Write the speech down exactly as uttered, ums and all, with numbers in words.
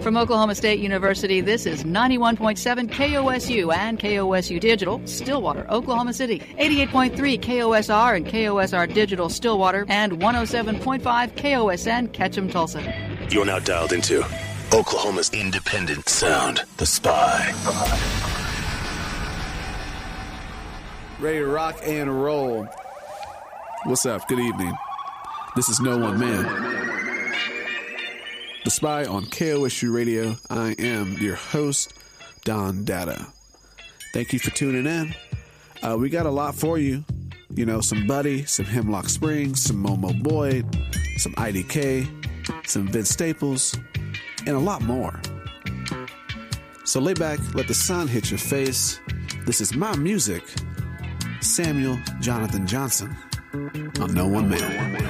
From Oklahoma State University, this is ninety-one point seven K O S U and K O S U Digital, Stillwater, Oklahoma City. eighty-eight point three K O S R and K O S R Digital, Stillwater. And one oh seven point five K O S N, Ketchum, Tulsa. You're now dialed into Oklahoma's independent sound, The Spy. Ready to rock and roll. What's up? Good evening. This is No One Man. The Spy on K O S U Radio. I am your host, Don Data. Thank you for tuning in. Uh, we got a lot for you. You know, some Buddy, some Hemlock Springs, some Momo Boyd, some I D K, some Vince Staples, and a lot more. So lay back, let the sun hit your face. This is my music, Samuel Jonathan Johnson on No One Man.